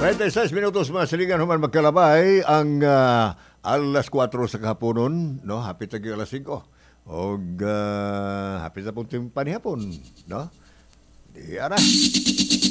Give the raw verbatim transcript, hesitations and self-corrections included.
treinta y seis minutos mga silingan human magkalabay ang ah, alas kwatro sa kahaponon, no? Hapit lagi alas singko. Og ah, hapit na pong timpanihapon, no? Di ara.